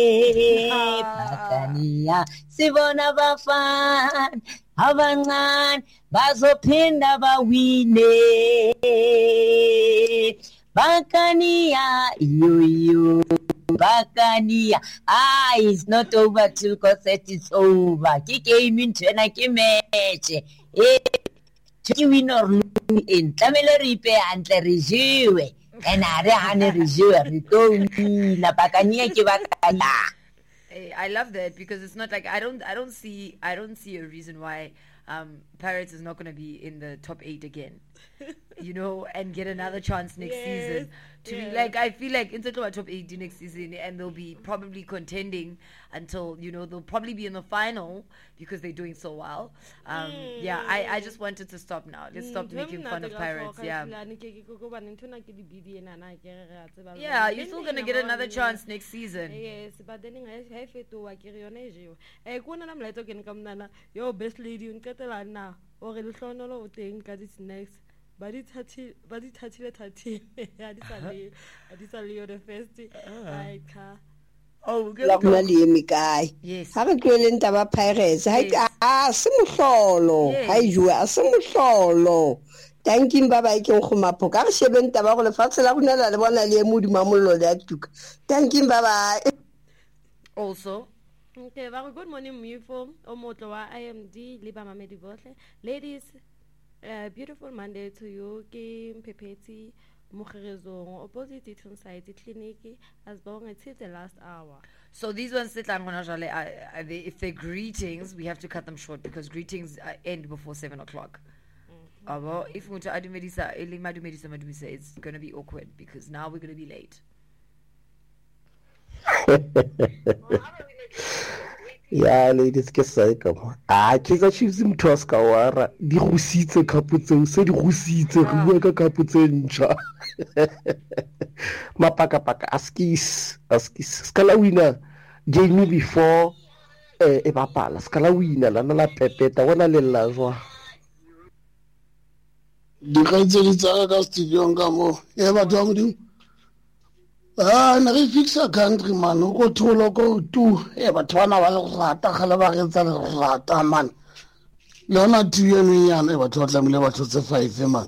Bakania sibona bafana abancane bazophinda bawine Bakania yo Bakania it's not over till concert is over ke game intena ke match to win or lose in tlamele re ipe hantle re jewe and are hane re jewe re to la Bakania ke Bakania. I love that because it's not like I don't see a reason why Pirates is not going to be in the top 8 again, and get another chance next season to be like, I feel like instead of top 8 next season, and they'll be probably contending until they'll probably be in the final because they're doing so well. I just wanted to stop now. Let's stop making fun of Pirates. Yeah, you're still gonna get another chance next season. Yes, but then I to your best lady na or next. But it's the first. Oh, good. Yes. Have a brilliant about Pirates. Some solo. You are some solo. Thank you, Baba. I can come up. I should have been the first one. I want to mood Mamulo that took. Thank you, Baba. Also. Okay, very good morning, Mufo. Omotowa, IMD, Liba Mamedi Botle. Ladies, beautiful Monday to you. Game Pepeti, Mujerezo, opposite Titan site, clinic, as long as it's the last hour. So these ones, if they're greetings, we have to cut them short because greetings end before 7 o'clock. If we it's going to be awkward because now we're going to be late. Yeah, ladies, ke sa ka mo. Ke ka choose mthos ka wara. Di go sitse kaputse, se di go sitse re bua ka kaputse ntsha. Mapaka askis. Skala winner. Jamie before e bapala. Skala winner la na pepeta wona le la jwa. Di ka itse tsa ka studio nga mo. E ba twa modimo. Na re fixa country man go tholo go tu batho bana ba le rata gale ba re tsa le rata man lona tu yeno yana batho ba tlamile batho tse 5 man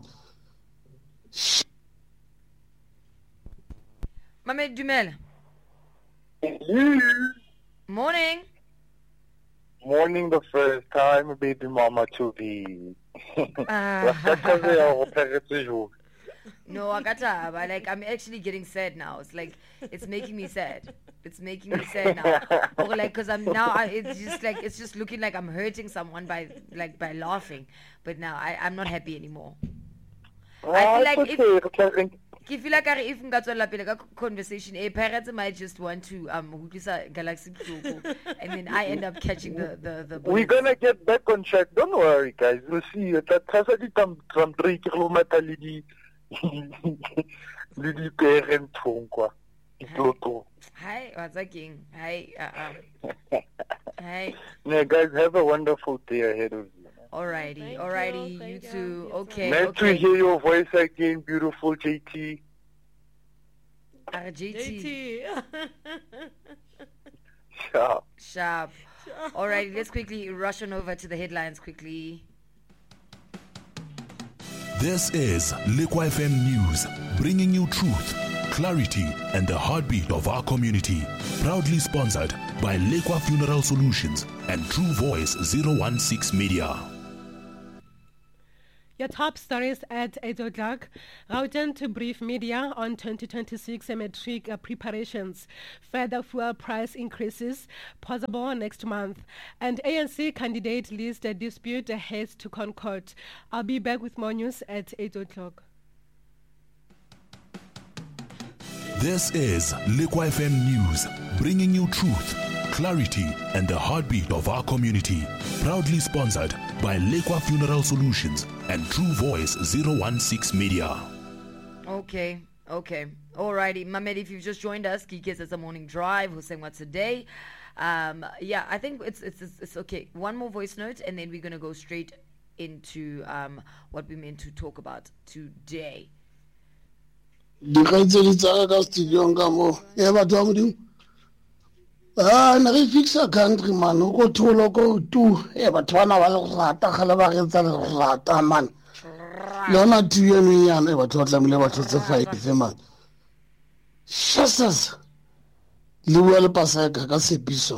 Mamed Dumela. Morning the first time baby mama to be No, Agata, like I'm actually getting sad now. It's like it's making me sad. It's making me sad now. Or like because I'm now it's just looking like I'm hurting someone by laughing. But now I'm not happy anymore. I feel like if we got a conversation, parents might just want to Galaxy Blue, and then I end up catching the We're gonna get back on track. Don't worry, guys. We'll see. That has some 3 kilometers. Lidi parent quoi. Hi, what's again? Hi, Hi. Yeah, guys, have a wonderful day ahead of you. Alrighty, you too. Okay. Nice to hear your voice again, beautiful JT. JT. Sharp. Alrighty, let's quickly rush on over to the headlines quickly. This is Liqua FM News, bringing you truth, clarity, and the heartbeat of our community. Proudly sponsored by Liqua Funeral Solutions and True Voice 016 Media. Your top stories at 8 o'clock. Gauteng to brief media on 2026 matric preparations. Further fuel price increases possible next month. And ANC candidate list dispute heads to Concord. I'll be back with more news at 8 o'clock. This is Liqua FM News, bringing you truth, clarity, and the heartbeat of our community. Proudly sponsored by Liqua Funeral Solutions and True Voice 016 Media. Okay. Alrighty, Mamed, if you've just joined us, Kikes is a morning drive. Who's saying what's today? I think it's okay. One more voice note, and then we're gonna go straight into what we meant to talk about today. Na re fixa country man o go thola go tu batho bana ba le go rata gale ba retsa le go rata man le ona tu eno yana batho ba tlamile batho tse 5 man shasas le bua le paseka ka sepiso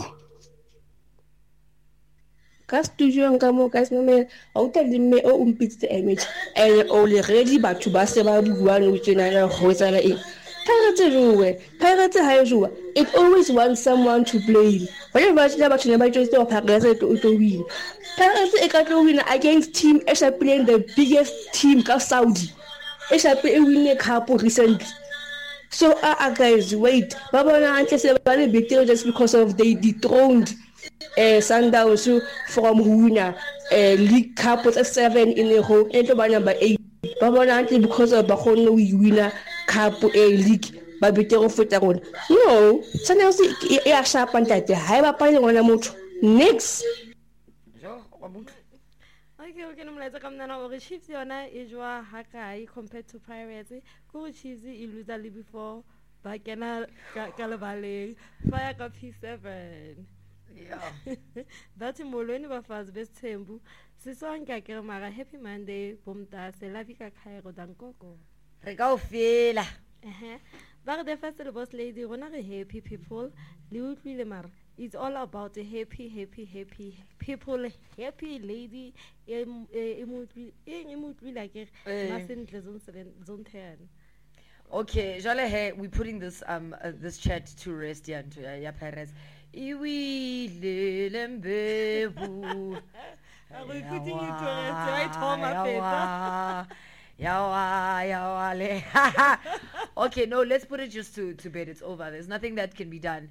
ka studio nka mo ka seme auta dimme o umpitse image o le ready batho ba se ba buang le tsena le go tsala e Pirates ha joa it always wants someone to blame whenever batho ne ba tshotse wa Pirates to win Pirates e ka tlo win against team e sha playing the biggest team ka Saudi e sha pe e win a cup recently so guys wait ba bona antle se ba le better just because of they dethroned Sundowns from winner League Cup with 7 in a row and to number 8 ba bona antle because of ba khone winner Cup league ba betere feta rona no Sundowns e a sharp ntate ha ba pa le ngwana motho next okay nomlaetsa ka mnana o re Chiefs yona e jwa hakai compared to Pirates go Chiefs e lose le before ba kena ka lebaleng fire ka P7 yeah that's molweni ba fast best Thembu sisonke ke mara happy Monday bomta se la vika khairo dankoko re ka o fela ba re the first boss lady rona re happy people le utlwile mara it's all about a happy people happy lady emutli like masentle zone 10 okay jale he we putting this this chat to rest ya Perez iwi lembebu are we putting you to rest right home okay, no, let's put it just to bed. It's over. There's nothing that can be done.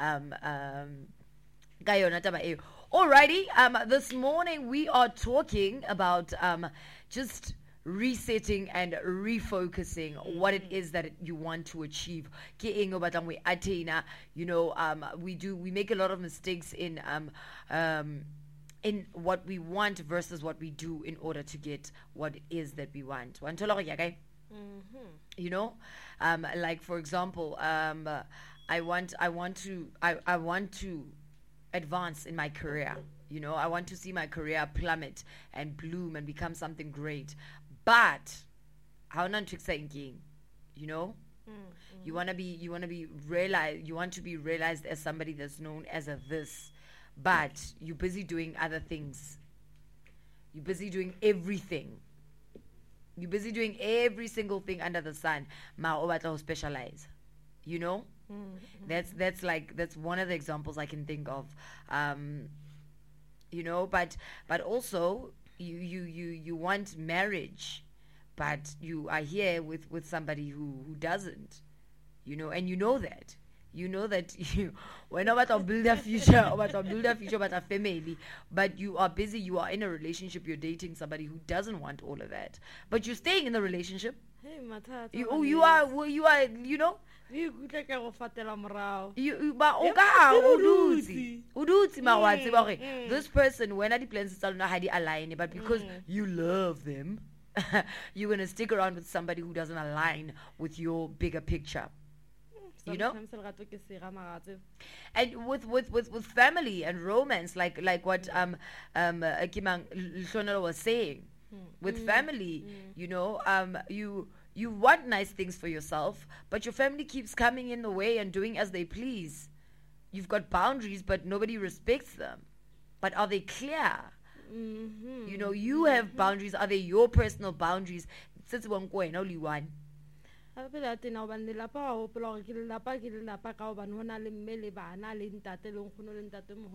Alrighty. This morning we are talking about just resetting and refocusing what it is that you want to achieve. You know, we make a lot of mistakes in what we want versus what we do in order to get what it is that we want. You know, like for example, I want to advance in my career. You know, I want to see my career plummet and bloom and become something great. But how not to say again, you know, you want to be realized. You want to be realized as somebody that's known as a this. But you're busy doing other things. You're busy doing everything. You're busy doing every single thing under the sun. Ma obatla specialize. You know? That's one of the examples I can think of. You know, but also you want marriage, but you are here with somebody who doesn't. You know, and you know that. You know that we're not about to build a future, about a family, but you are busy, you are in a relationship, you're dating somebody who doesn't want all of that. But you're staying in the relationship. Hey, you are, you know. This person, when the plans align, but because you love them, you're gonna stick around with somebody who doesn't align with your bigger picture. You know, and with family and romance, like what Kimang Lshonelo was saying, with family, you know, you want nice things for yourself, but your family keeps coming in the way and doing as they please. You've got boundaries, but nobody respects them. But are they clear? You know, you have boundaries. Are they your personal boundaries? Only one. Apela tena ba nilapa wa opela ke lelapa ka ba nona le mme le bana le ntate le nkgono le ntate